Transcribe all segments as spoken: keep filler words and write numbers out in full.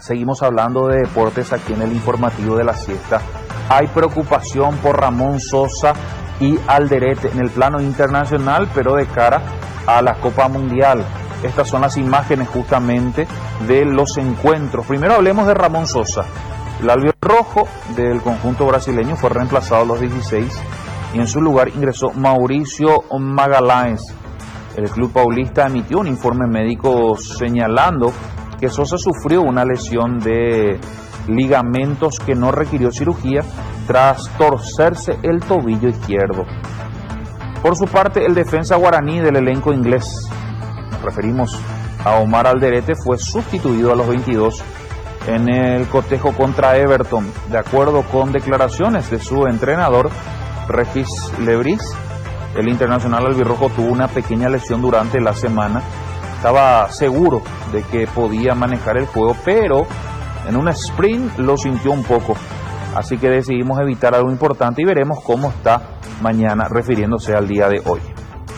Seguimos hablando de deportes aquí en el informativo de la siesta. Hay preocupación por Ramón Sosa y Alderete en el plano internacional, pero de cara a la Copa Mundial. Estas son las imágenes justamente de los encuentros. Primero hablemos de Ramón Sosa. El albirrojo del conjunto brasileño fue reemplazado a los dieciséis y en su lugar ingresó Mauricio Magalhães. El club paulista emitió un informe médico señalando que Sosa sufrió una lesión de ligamentos que no requirió cirugía tras torcerse el tobillo izquierdo. Por su parte, el defensa guaraní del elenco inglés, nos referimos a Omar Alderete, fue sustituido a los veintidós en el cotejo contra Everton. De acuerdo con declaraciones de su entrenador, Regis Lebris, el internacional albirrojo tuvo una pequeña lesión durante la semana. Estaba seguro de que podía manejar el juego, pero en un sprint lo sintió un poco. Así que decidimos evitar algo importante y veremos cómo está mañana, refiriéndose al día de hoy.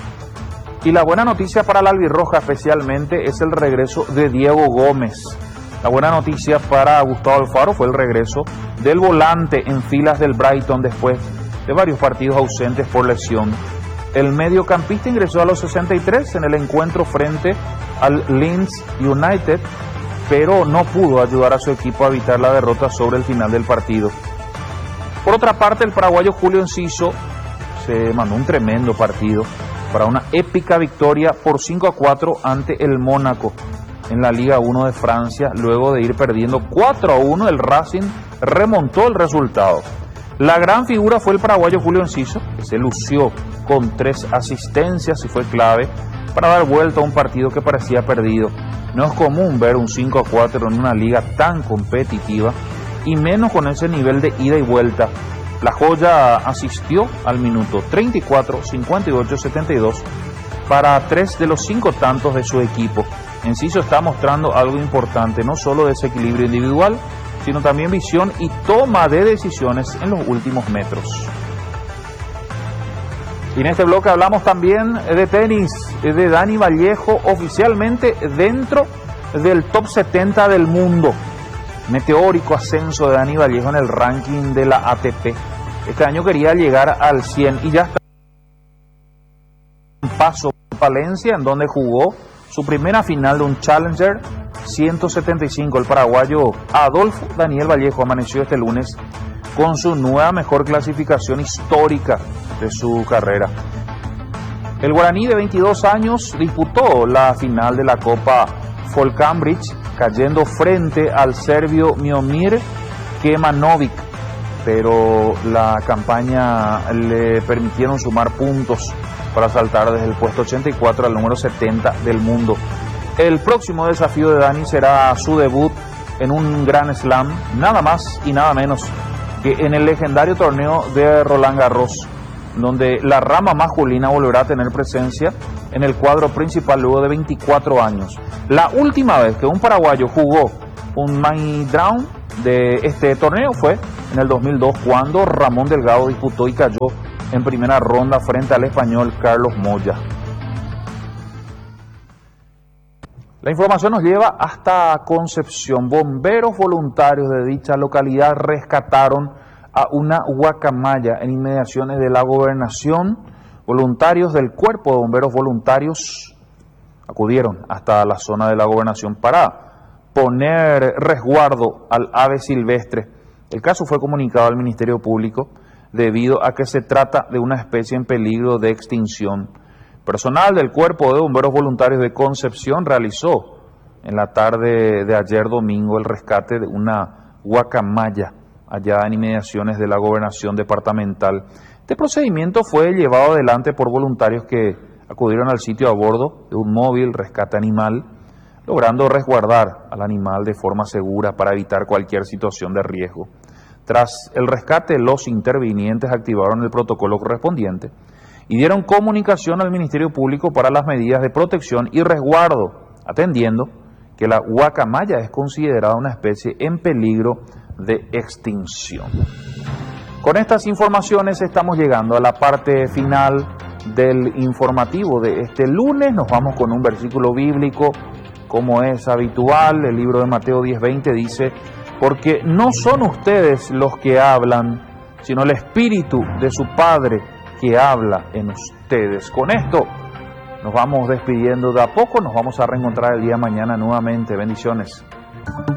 Y la buena noticia para la albirroja especialmente es el regreso de Diego Gómez. La buena noticia para Gustavo Alfaro fue el regreso del volante en filas del Brighton después de varios partidos ausentes por lesión. El mediocampista ingresó a los sesenta y tres en el encuentro frente al Leeds United, pero no pudo ayudar a su equipo a evitar la derrota sobre el final del partido. Por otra parte, el paraguayo Julio Enciso se mandó un tremendo partido para una épica victoria por cinco a cuatro ante el Mónaco en la Liga uno de Francia. Luego de ir perdiendo cuatro a uno, el Racing remontó el resultado. La gran figura fue el paraguayo Julio Enciso, que se lució con tres asistencias y fue clave para dar vuelta a un partido que parecía perdido. No es común ver un cinco a cuatro en una liga tan competitiva y menos con ese nivel de ida y vuelta. La joya asistió al minuto treinta y cuatro, cincuenta y ocho, setenta y dos para tres de los cinco tantos de su equipo. Enciso está mostrando algo importante, no solo desequilibrio individual, sino también visión y toma de decisiones en los últimos metros. Y en este bloque hablamos también de tenis, de Dani Vallejo, oficialmente dentro del top setenta del mundo. Meteórico ascenso de Dani Vallejo en el ranking de la A T P. Este año quería llegar al cien y ya está en paso por Palencia, en donde jugó su primera final de un Challenger ciento setenta y cinco. El paraguayo Adolfo Daniel Vallejo amaneció este lunes con su nueva mejor clasificación histórica de su carrera. El guaraní de veintidós años disputó la final de la Copa Folcambridge, cayendo frente al serbio Miomir Kemanovic, pero la campaña le permitieron sumar puntos para saltar desde el puesto ochenta y cuatro al número setenta del mundo. El próximo desafío de Dani será su debut en un Grand Slam, nada más y nada menos que en el legendario torneo de Roland Garros, donde la rama masculina volverá a tener presencia en el cuadro principal luego de veinticuatro años. La última vez que un paraguayo jugó un main draw de este torneo fue en el dos mil dos, cuando Ramón Delgado disputó y cayó en primera ronda frente al español Carlos Moya. La información nos lleva hasta Concepción. Bomberos voluntarios de dicha localidad rescataron a una guacamaya en inmediaciones de la Gobernación. Voluntarios del Cuerpo de Bomberos Voluntarios acudieron hasta la zona de la Gobernación para poner resguardo al ave silvestre. El caso fue comunicado al Ministerio Público debido a que se trata de una especie en peligro de extinción. Personal del Cuerpo de Bomberos Voluntarios de Concepción realizó en la tarde de ayer domingo el rescate de una guacamaya allá en inmediaciones de la Gobernación Departamental. Este procedimiento fue llevado adelante por voluntarios que acudieron al sitio a bordo de un móvil rescate animal, logrando resguardar al animal de forma segura para evitar cualquier situación de riesgo. Tras el rescate, los intervinientes activaron el protocolo correspondiente y dieron comunicación al Ministerio Público para las medidas de protección y resguardo, atendiendo que la guacamaya es considerada una especie en peligro de extinción. Con estas informaciones estamos llegando a la parte final del informativo de este lunes. Nos vamos con un versículo bíblico como es habitual. El libro de Mateo diez veinte dice: porque no son ustedes los que hablan, sino el Espíritu de su Padre que habla en ustedes. Con esto nos vamos despidiendo de a poco, nos vamos a reencontrar el día de mañana nuevamente. Bendiciones.